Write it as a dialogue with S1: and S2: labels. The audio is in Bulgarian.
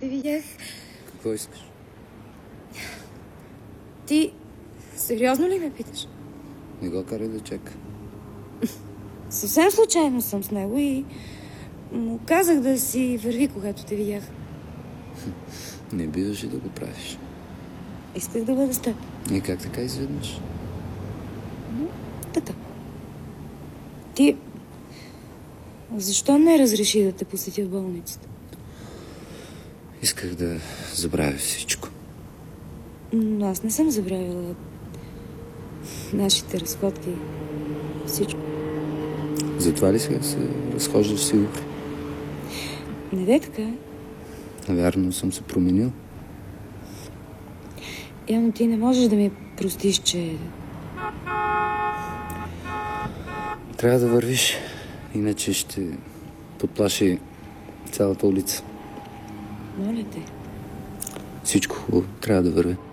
S1: те видях.
S2: Какво искаш?
S1: Ти сериозно ли ме питаш?
S2: Не го карай да чака.
S1: Съвсем случайно съм с него и му казах да си върви, когато те видях.
S2: Не биваше да го правиш.
S1: Исках да бъда с теб.
S2: И как така изведнъж?
S1: Така. Ти защо не разреши да те посетя в болницата?
S2: Исках да забравя всичко.
S1: Но аз не съм забравила нашите разходки. Всичко.
S2: Затова ли сега се разхождаш с Игор?
S1: Не де така.
S2: Навярно съм се променил.
S1: Явно ти не можеш да ми простиш, че...
S2: Трябва да вървиш, иначе ще подплаши цялата улица.
S1: Моля те.
S2: Всичко хубаво. Трябва да върви.